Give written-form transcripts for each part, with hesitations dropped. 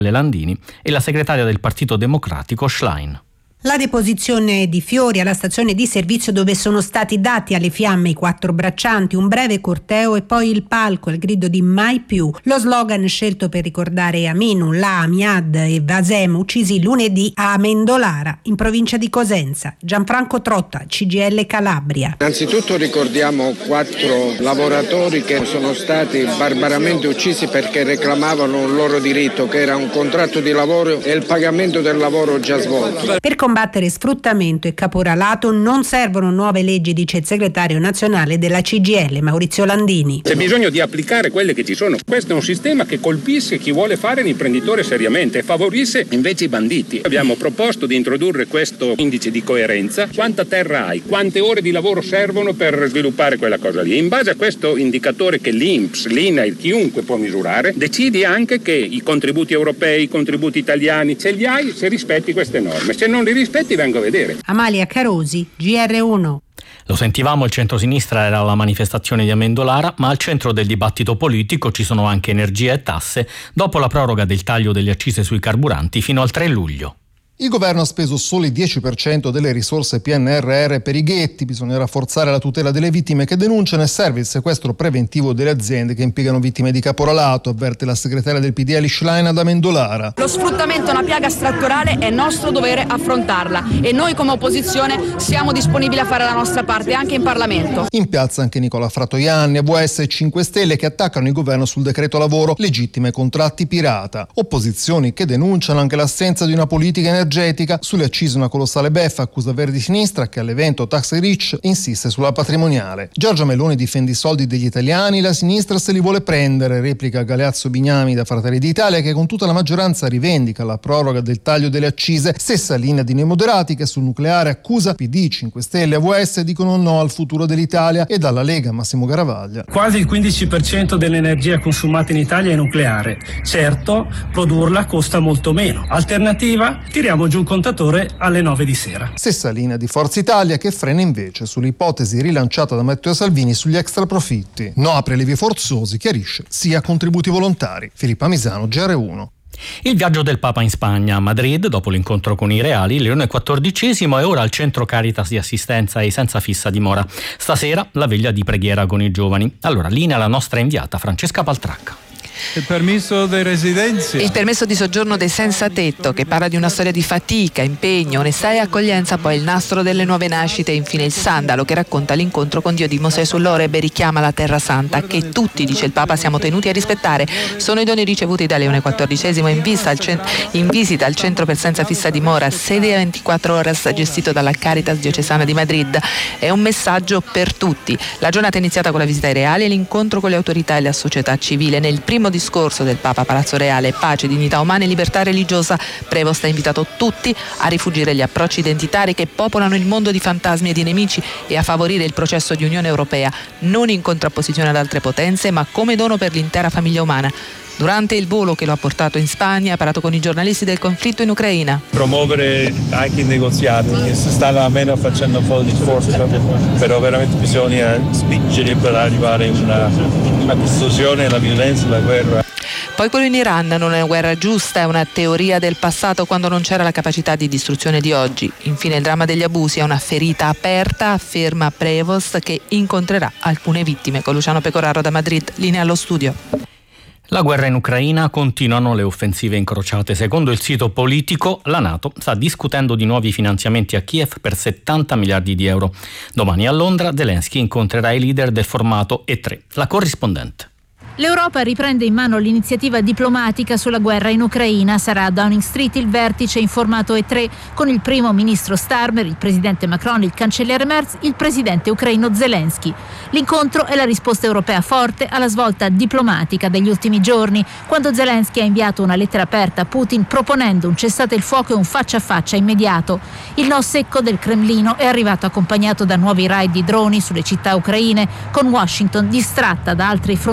Landini e la segretaria del Partito Democratico Schlein. La deposizione di fiori alla stazione di servizio dove sono stati dati alle fiamme i 4 braccianti, un breve corteo e poi il palco, il grido di mai più. Lo slogan scelto per ricordare Aminullah, Amiad e Vasem, uccisi lunedì a Amendolara, in provincia di Cosenza. Gianfranco Trotta, CGIL Calabria. Innanzitutto ricordiamo 4 lavoratori che sono stati barbaramente uccisi perché reclamavano un loro diritto, che era un contratto di lavoro e il pagamento del lavoro già svolto. Per combattere sfruttamento e caporalato non servono nuove leggi, dice il segretario nazionale della CGIL Maurizio Landini. C'è bisogno di applicare quelle che ci sono. Questo è un sistema che colpisce chi vuole fare l'imprenditore seriamente e favorisce invece i banditi. Abbiamo proposto di introdurre questo indice di coerenza. Quanta terra hai? Quante ore di lavoro servono per sviluppare quella cosa lì? In base a questo indicatore che l'INPS, l'INAIL, chiunque può misurare, decidi anche che i contributi europei, i contributi italiani, ce li hai se rispetti queste norme. Se non li rispetti vengo a vedere. Amalia Carosi, GR1. Lo sentivamo, il centrosinistra era alla manifestazione di Amendolara, ma al centro del dibattito politico ci sono anche energia e tasse dopo la proroga del taglio delle accise sui carburanti fino al 3 luglio. Il governo ha speso solo il 10% delle risorse PNRR per i ghetti. Bisogna rafforzare la tutela delle vittime che denunciano e serve il sequestro preventivo delle aziende che impiegano vittime di caporalato, avverte la segretaria del PDL Schlein ad Amendolara. Lo sfruttamento è una piaga strutturale, è nostro dovere affrontarla e noi come opposizione siamo disponibili a fare la nostra parte anche in Parlamento. In piazza anche Nicola Fratoianni, AVS e 5 Stelle che attaccano il governo sul decreto lavoro, legittime contratti pirata. Opposizioni che denunciano anche l'assenza di una politica energetica. Sulle accise una colossale beffa, accusa Verdi Sinistra che all'evento Tax Rich insiste sulla patrimoniale. Giorgia Meloni difende i soldi degli italiani, la sinistra se li vuole prendere, replica Galeazzo Bignami da Fratelli d'Italia che con tutta la maggioranza rivendica la proroga del taglio delle accise, stessa linea di Noi Moderati che sul nucleare accusa PD, 5 Stelle e AVS dicono no al futuro dell'Italia e dalla Lega Massimo Garavaglia. Quasi il 15% dell'energia consumata in Italia è nucleare. Certo, produrla costa molto meno. Alternativa? Tiriamo giù il contatore alle 9 di sera. Stessa linea di Forza Italia che frena invece sull'ipotesi rilanciata da Matteo Salvini sugli extra profitti. No a prelievi forzosi, chiarisce, sia contributi volontari. Filippa Misano, GR1. Il viaggio del Papa in Spagna, a Madrid, dopo l'incontro con i reali, Leone XIV è ora al centro Caritas di assistenza ai senza fissa dimora. Stasera la veglia di preghiera con i giovani. Allora, linea la nostra inviata Francesca Paltracca. Il permesso dei residenti. Il permesso di soggiorno dei senza tetto, che parla di una storia di fatica, impegno, onestà e accoglienza, poi il nastro delle nuove nascite e infine il sandalo che racconta l'incontro con Dio di Mosè sull'Oreb e richiama la terra santa che tutti, dice il Papa, siamo tenuti a rispettare. Sono i doni ricevuti da Leone XIV in visita al centro per senza fissa dimora, sede a 24 horas gestito dalla Caritas diocesana di Madrid. È un messaggio per tutti. La giornata è iniziata con la visita ai reali e l'incontro con le autorità e la società civile. Nel primo discorso del Papa a Palazzo Reale, pace, dignità umana e libertà religiosa, Prevost ha invitato tutti a rifugire gli approcci identitari che popolano il mondo di fantasmi e di nemici e a favorire il processo di Unione Europea, non in contrapposizione ad altre potenze, ma come dono per l'intera famiglia umana. Durante il volo che lo ha portato in Spagna ha parlato con i giornalisti del conflitto in Ucraina. Promuovere anche i negoziati, che si stanno almeno facendo un po' di sforzo, però veramente bisogna spingere per arrivare a una distruzione, la violenza, la guerra. Poi quello in Iran non è una guerra giusta, è una teoria del passato quando non c'era la capacità di distruzione di oggi. Infine il dramma degli abusi è una ferita aperta, afferma Prevost, che incontrerà alcune vittime. Con Luciano Pecoraro da Madrid, linea allo studio. La guerra in Ucraina, continuano le offensive incrociate. Secondo il sito Politico, la NATO sta discutendo di nuovi finanziamenti a Kiev per 70 miliardi di euro. Domani a Londra Zelensky incontrerà i leader del formato E3. La corrispondente. L'Europa riprende in mano l'iniziativa diplomatica sulla guerra in Ucraina. Sarà a Downing Street il vertice in formato E3 con il primo ministro Starmer, il presidente Macron, il cancelliere Merz, il presidente ucraino Zelensky. L'incontro è la risposta europea forte alla svolta diplomatica degli ultimi giorni, quando Zelensky ha inviato una lettera aperta a Putin proponendo un cessate il fuoco e un faccia a faccia immediato. Il no secco del Cremlino è arrivato accompagnato da nuovi raid di droni sulle città ucraine, con Washington distratta da altri fronti geopolitici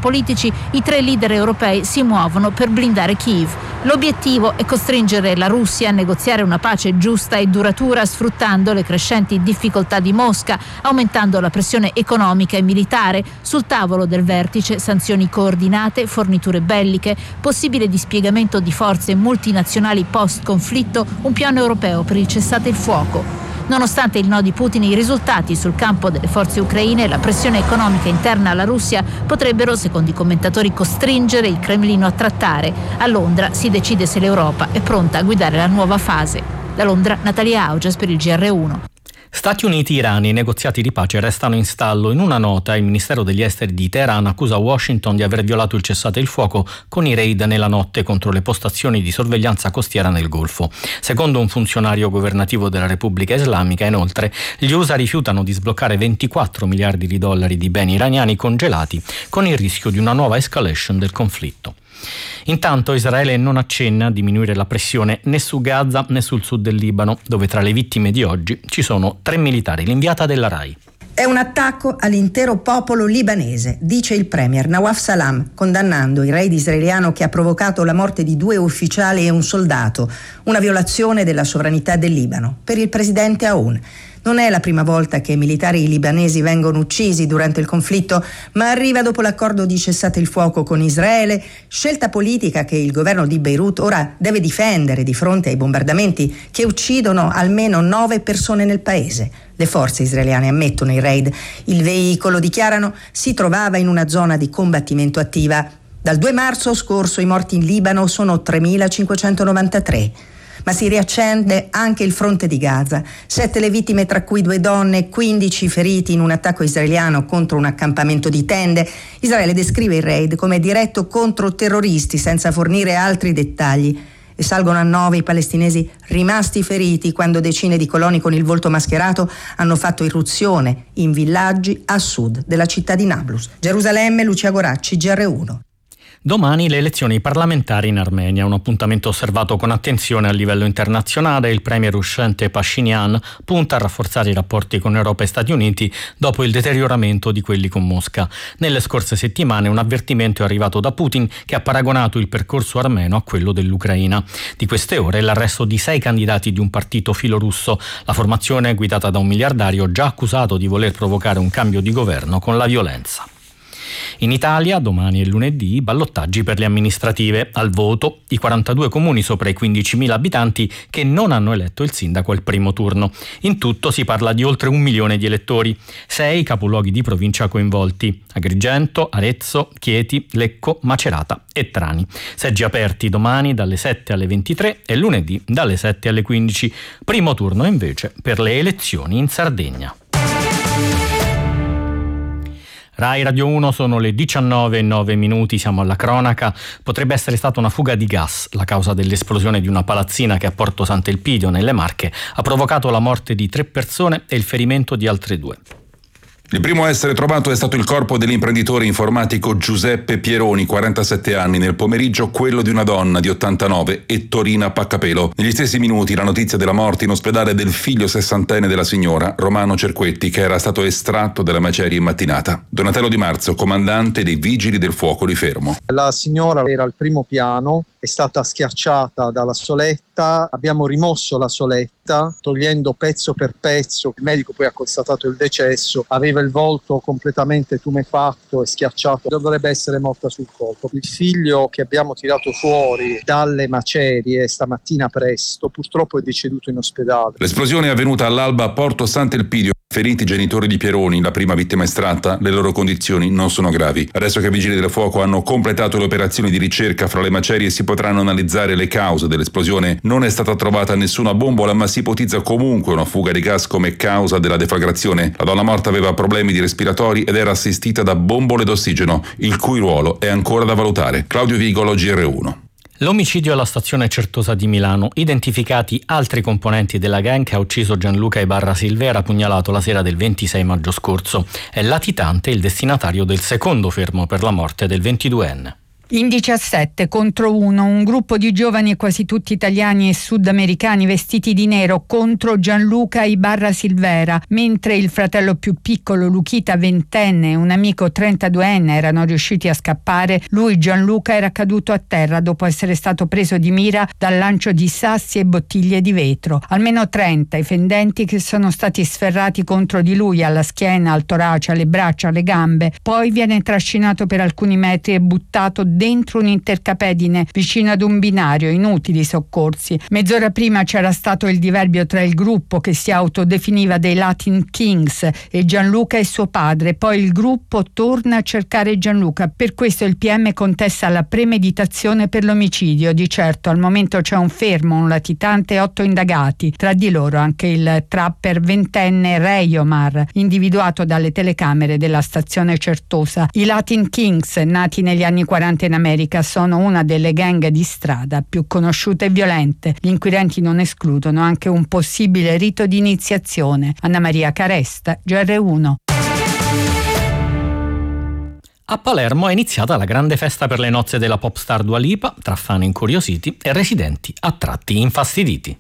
politici, i 3 leader europei si muovono per blindare Kiev. L'obiettivo è costringere la Russia a negoziare una pace giusta e duratura, sfruttando le crescenti difficoltà di Mosca, aumentando la pressione economica e militare. Sul tavolo del vertice sanzioni coordinate, forniture belliche, possibile dispiegamento di forze multinazionali post-conflitto, un piano europeo per il cessate il fuoco. Nonostante il no di Putin, i risultati sul campo delle forze ucraine e la pressione economica interna alla Russia potrebbero, secondo i commentatori, costringere il Cremlino a trattare. A Londra si decide se l'Europa è pronta a guidare la nuova fase. Da Londra, Natalia Augias per il GR1. Stati Uniti-Iran, i negoziati di pace restano in stallo. In una nota il Ministero degli Esteri di Teheran accusa Washington di aver violato il cessate il fuoco con i raid nella notte contro le postazioni di sorveglianza costiera nel Golfo. Secondo un funzionario governativo della Repubblica Islamica, inoltre, gli USA rifiutano di sbloccare 24 miliardi di dollari di beni iraniani congelati, con il rischio di una nuova escalation del conflitto. Intanto Israele non accenna a diminuire la pressione né su Gaza né sul sud del Libano, dove tra le vittime di oggi ci sono 3 militari. L'inviata della RAI. È un attacco all'intero popolo libanese, dice il premier Nawaf Salam, condannando il raid israeliano che ha provocato la morte di 2 ufficiali e un soldato, una violazione della sovranità del Libano. Per il presidente Aoun non è la prima volta che militari libanesi vengono uccisi durante il conflitto, ma arriva dopo l'accordo di cessate il fuoco con Israele, scelta politica che il governo di Beirut ora deve difendere di fronte ai bombardamenti che uccidono almeno 9 persone nel paese. Le forze israeliane ammettono il raid. Il veicolo, dichiarano, si trovava in una zona di combattimento attiva. Dal 2 marzo scorso i morti in Libano sono 3.593. Ma si riaccende anche il fronte di Gaza. 7 le vittime, tra cui 2 donne, 15 feriti in un attacco israeliano contro un accampamento di tende. Israele descrive il raid come diretto contro terroristi senza fornire altri dettagli. E salgono a 9 i palestinesi rimasti feriti quando decine di coloni con il volto mascherato hanno fatto irruzione in villaggi a sud della città di Nablus. Gerusalemme, Lucia Goracci, GR1. Domani le elezioni parlamentari in Armenia, un appuntamento osservato con attenzione a livello internazionale. Il premier uscente Pashinyan punta a rafforzare i rapporti con Europa e Stati Uniti dopo il deterioramento di quelli con Mosca. Nelle scorse settimane un avvertimento è arrivato da Putin, che ha paragonato il percorso armeno a quello dell'Ucraina. Di queste ore l'arresto di 6 candidati di un partito filorusso, la formazione guidata da un miliardario già accusato di voler provocare un cambio di governo con la violenza. In Italia, domani e lunedì, ballottaggi per le amministrative. Al voto i 42 comuni sopra i 15.000 abitanti che non hanno eletto il sindaco al primo turno. In tutto si parla di oltre 1 milione di elettori. 6 capoluoghi di provincia coinvolti: Agrigento, Arezzo, Chieti, Lecco, Macerata e Trani. Seggi aperti domani dalle 7 alle 23 e lunedì dalle 7 alle 15. Primo turno invece per le elezioni in Sardegna. Rai Radio 1, sono le 19:09, siamo alla cronaca. Potrebbe essere stata una fuga di gas la causa dell'esplosione di una palazzina che a Porto Sant'Elpidio, nelle Marche, ha provocato la morte di 3 persone e il ferimento di altre 2. Il primo a essere trovato è stato il corpo dell'imprenditore informatico Giuseppe Pieroni, 47 anni, nel pomeriggio quello di una donna di 89, Ettorina Paccapelo. Negli stessi minuti la notizia della morte in ospedale del figlio 60enne della signora, Romano Cerquetti, che era stato estratto dalla macerie in mattinata. Donatello Di Marzo, comandante dei Vigili del Fuoco di Fermo. La signora era al primo piano, è stata schiacciata dalla soletta, abbiamo rimosso la soletta togliendo pezzo per pezzo. Il medico poi ha constatato il decesso, aveva il volto completamente tumefatto e schiacciato, dovrebbe essere morta sul colpo. Il figlio che abbiamo tirato fuori dalle macerie stamattina presto purtroppo è deceduto in ospedale. L'esplosione è avvenuta all'alba a Porto Sant'Elpidio. Feriti i genitori di Pieroni, la prima vittima estratta, le loro condizioni non sono gravi. Adesso che i Vigili del Fuoco hanno completato le operazioni di ricerca fra le macerie si potranno analizzare le cause dell'esplosione. Non è stata trovata nessuna bombola, ma si ipotizza comunque una fuga di gas come causa della deflagrazione. La donna morta aveva problemi di respiratori ed era assistita da bombole d'ossigeno, il cui ruolo è ancora da valutare. Claudio Vigolo, GR1. L'omicidio alla stazione Certosa di Milano. Identificati altri componenti della gang che ha ucciso Gianluca Ibarra Silvera, pugnalato la sera del 26 maggio scorso. È latitante il destinatario del secondo fermo per la morte del 22enne. In 17-1, un gruppo di giovani, quasi tutti italiani e sudamericani, vestiti di nero contro Gianluca Ibarra Silvera, mentre il fratello più piccolo Luchita, 20enne, e un amico 32enne erano riusciti a scappare. Lui, Gianluca, era caduto a terra dopo essere stato preso di mira dal lancio di sassi e bottiglie di vetro. Almeno 30 i fendenti che sono stati sferrati contro di lui, alla schiena, al torace, alle braccia, alle gambe. Poi viene trascinato per alcuni metri e buttato dentro un'intercapedine vicino ad un binario. Inutili soccorsi. Mezz'ora prima c'era stato il diverbio tra il gruppo, che si autodefiniva dei Latin Kings, e Gianluca e suo padre. Poi il gruppo torna a cercare Gianluca. Per questo il PM contesta la premeditazione per l'omicidio. Di certo al momento c'è un fermo, un latitante e 8 indagati. Tra di loro anche il trapper 20enne Rey Omar, individuato dalle telecamere della stazione Certosa. I Latin Kings, nati negli anni 40 in America, sono una delle gang di strada più conosciute e violente. Gli inquirenti non escludono anche un possibile rito di iniziazione. Anna Maria Caresta, GR1. A Palermo è iniziata la grande festa per le nozze della pop star Dua Lipa, tra fan incuriositi e residenti a tratti infastiditi.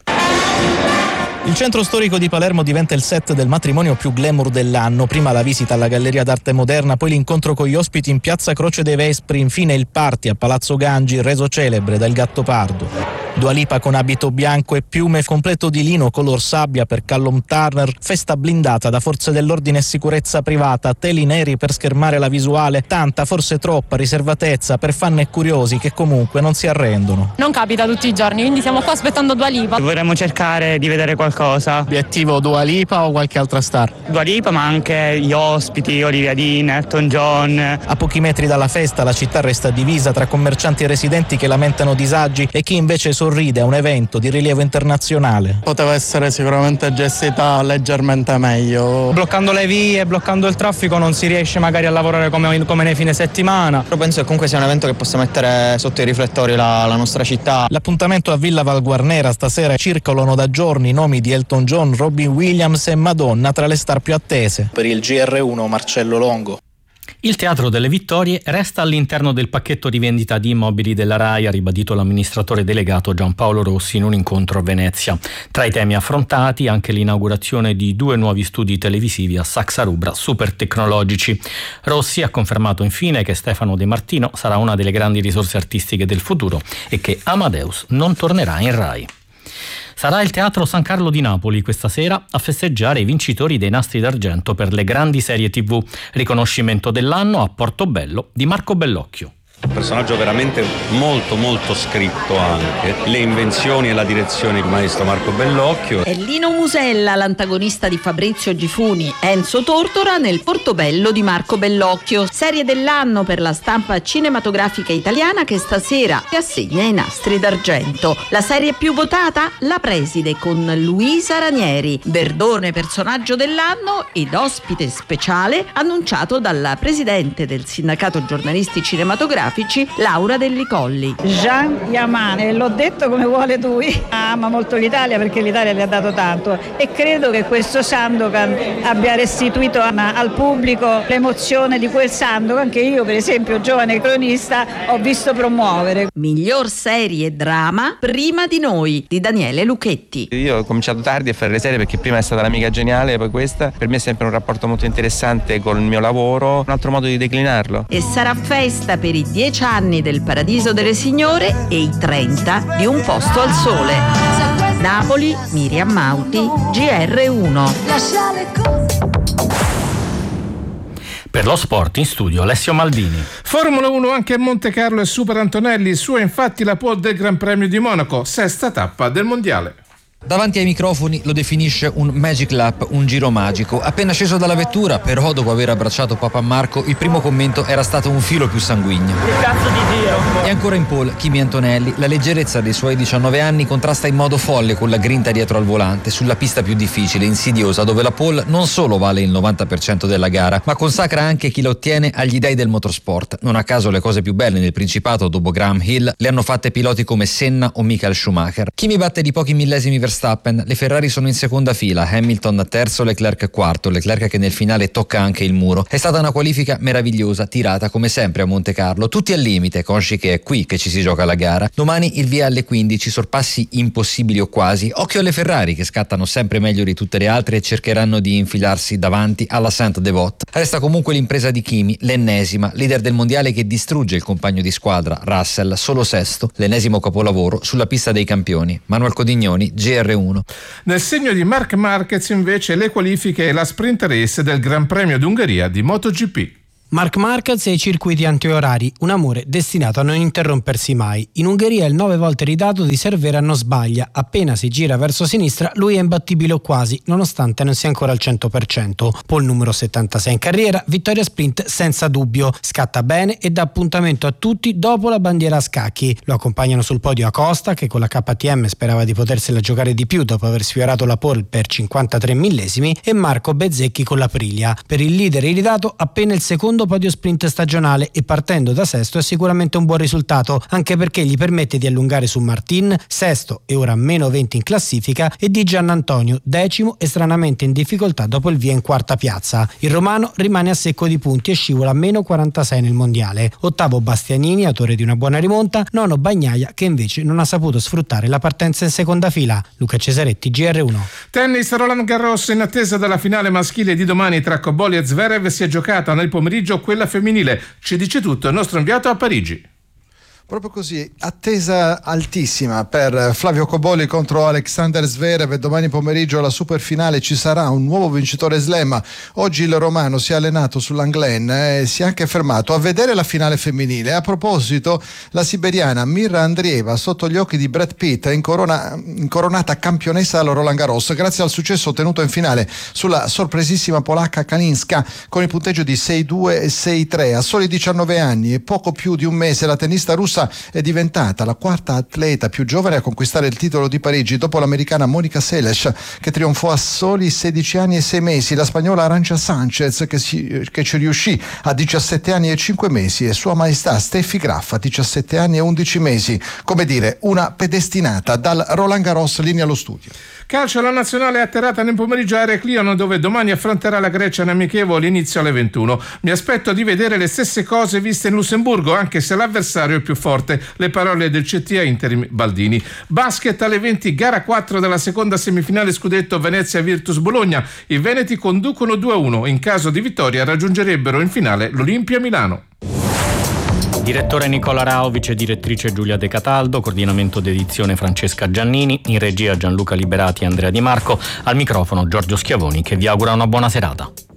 Il centro storico di Palermo diventa il set del matrimonio più glamour dell'anno. Prima la visita alla Galleria d'Arte Moderna, poi l'incontro con gli ospiti in Piazza Croce dei Vespri, infine il party a Palazzo Gangi, reso celebre dal Gattopardo. Dua Lipa con abito bianco e piume, completo di lino color sabbia per Callum Turner, festa blindata da forze dell'ordine e sicurezza privata, teli neri per schermare la visuale, tanta, forse troppa, riservatezza per fan e curiosi che comunque non si arrendono. Non capita tutti i giorni, quindi siamo qua aspettando Dua Lipa. Vorremmo cercare di vedere qualcosa. Obiettivo Dua Lipa o qualche altra star? Dua Lipa, ma anche gli ospiti, Olivia Dean, Elton John. A pochi metri dalla festa la città resta divisa tra commercianti e residenti che lamentano disagi e chi invece sorride a un evento di rilievo internazionale. Poteva essere sicuramente gestita leggermente meglio. Bloccando le vie, bloccando il traffico non si riesce magari a lavorare come nei fine settimana. Però penso che comunque sia un evento che possa mettere sotto i riflettori la nostra città. L'appuntamento a Villa Valguarnera stasera: circolano da giorni i nomi di Elton John, Robin Williams e Madonna tra le star più attese. Per il GR1 Marcello Longo. Il Teatro delle Vittorie resta all'interno del pacchetto di vendita di immobili della RAI, ha ribadito l'amministratore delegato Giampaolo Rossi in un incontro a Venezia. Tra i temi affrontati anche l'inaugurazione di 2 nuovi studi televisivi a Saxa Rubra super tecnologici. Rossi ha confermato infine che Stefano De Martino sarà una delle grandi risorse artistiche del futuro e che Amadeus non tornerà in RAI. Sarà il Teatro San Carlo di Napoli questa sera a festeggiare i vincitori dei Nastri d'Argento per le grandi serie TV. Riconoscimento dell'anno a Portobello di Marco Bellocchio. Un personaggio veramente molto molto scritto anche. Le invenzioni e la direzione del maestro Marco Bellocchio. È Lino Musella, l'antagonista di Fabrizio Gifuni, Enzo Tortora nel Portobello di Marco Bellocchio. Serie dell'anno per la stampa cinematografica italiana che stasera assegna i Nastri d'Argento. La serie più votata? La Preside con Luisa Ranieri. Verdone personaggio dell'anno ed ospite speciale annunciato dalla presidente del Sindacato Giornalisti Cinematografici Laura Delli Colli. Jean Yaman, l'ho detto come vuole lui, ama molto l'Italia perché l'Italia le ha dato tanto e credo che questo Sandokan abbia restituito al pubblico l'emozione di quel Sandokan che io, per esempio, giovane cronista, ho visto promuovere. Miglior serie e drama, Prima di noi di Daniele Lucchetti. Io ho cominciato tardi a fare le serie perché prima è stata L'amica geniale, poi questa. Per me è sempre un rapporto molto interessante con il mio lavoro, un altro modo di declinarlo. E sarà festa per i 10 anni del Paradiso delle Signore e i 30 di Un posto al sole. Napoli, Miriam Mauti, GR1. Per lo sport in studio Alessio Maldini. Formula 1 anche a Monte Carlo e Super Antonelli, sua infatti la pole del Gran Premio di Monaco, 6ª tappa del mondiale. Davanti ai microfoni lo definisce un magic lap, un giro magico. Appena sceso dalla vettura, però, dopo aver abbracciato papà Marco, il primo commento era stato un filo più sanguigno. Che cazzo di giro! E ancora in pole Kimi Antonelli. La leggerezza dei suoi 19 anni contrasta in modo folle con la grinta dietro al volante, sulla pista più difficile, insidiosa, dove la pole non solo vale il 90% della gara, ma consacra anche chi la ottiene agli dei del motorsport. Non a caso le cose più belle nel Principato, dopo Graham Hill, le hanno fatte piloti come Senna o Michael Schumacher. Kimi batte di pochi millesimi Verstappen. Le Ferrari sono in seconda fila, Hamilton terzo, Leclerc quarto, Leclerc che nel finale tocca anche il muro. È stata una qualifica meravigliosa, tirata come sempre a Monte Carlo, tutti al limite, consci che è qui che ci si gioca la gara. Domani il via alle 15, sorpassi impossibili o quasi. Occhio alle Ferrari che scattano sempre meglio di tutte le altre e cercheranno di infilarsi davanti alla Sainte-Devote. Resta comunque l'impresa di Kimi, l'ennesima, leader del mondiale che distrugge il compagno di squadra, Russell, solo sesto, l'ennesimo capolavoro sulla pista dei campioni. Manuel Codignoni, GR1. Nel segno di Marc Marquez invece le qualifiche e la sprint race del Gran Premio d'Ungheria di MotoGP. Marc Marquez e i circuiti antiorari, un amore destinato a non interrompersi mai. In Ungheria il 9 volte ridato di Cervera non sbaglia, appena si gira verso sinistra lui è imbattibile o quasi, nonostante non sia ancora al 100%. Pole numero 76 in carriera, vittoria sprint senza dubbio, scatta bene e dà appuntamento a tutti dopo la bandiera a scacchi. Lo accompagnano sul podio Acosta, che con la KTM sperava di potersela giocare di più dopo aver sfiorato la pole per 53 millesimi, e Marco Bezzecchi con l'Aprilia. Per il leader iridato appena il secondo podio sprint stagionale e partendo da sesto è sicuramente un buon risultato, anche perché gli permette di allungare su Martin, sesto e ora meno 20 in classifica, e di Giannantonio, decimo e stranamente in difficoltà dopo il via in quarta piazza. Il romano rimane a secco di punti e scivola a meno 46 nel mondiale. Ottavo Bastianini, autore di una buona rimonta, nono Bagnaia che invece non ha saputo sfruttare la partenza in seconda fila. Luca Cesaretti, GR1. Tennis, Roland Garros, in attesa della finale maschile di domani tra Cobolli e Zverev, si è giocata nel pomeriggio quella femminile. Ci dice tutto il nostro inviato a Parigi. Proprio così, attesa altissima per Flavio Cobolli contro Alexander Zverev. Domani pomeriggio alla superfinale ci sarà un nuovo vincitore slam. Oggi il romano si è allenato sull'Anglen e si è anche fermato a vedere la finale femminile. A proposito, la siberiana Mirra Andreeva sotto gli occhi di Brad Pitt è incoronata campionessa al Roland Garros grazie al successo ottenuto in finale sulla sorpresissima polacca Kalinska con il punteggio di 6-2 e 6-3. A soli 19 anni e poco più di un mese la tennista russa è diventata la quarta atleta più giovane a conquistare il titolo di Parigi dopo l'americana Monica Seles, che trionfò a soli 16 anni e 6 mesi, la spagnola Arantxa Sanchez che ci riuscì a 17 anni e 5 mesi e sua maestà Steffi Graf a 17 anni e 11 mesi. Come dire, una pedestinata. Dal Roland Garros, linea allo studio. Calcio, la nazionale è atterrata nel pomeriggio a Heraklion, dove domani affronterà la Grecia in amichevole, inizio alle 21. Mi aspetto di vedere le stesse cose viste in Lussemburgo, anche se l'avversario è più forte. Le parole del CTA interim Baldini. Basket alle 20, gara 4 della seconda semifinale scudetto Venezia Virtus Bologna. I veneti conducono 2-1. In caso di vittoria raggiungerebbero in finale l'Olimpia Milano. Direttore Nicola Rao, vice direttrice Giulia De Cataldo, coordinamento d'edizione Francesca Giannini, in regia Gianluca Liberati e Andrea Di Marco, al microfono Giorgio Schiavoni che vi augura una buona serata.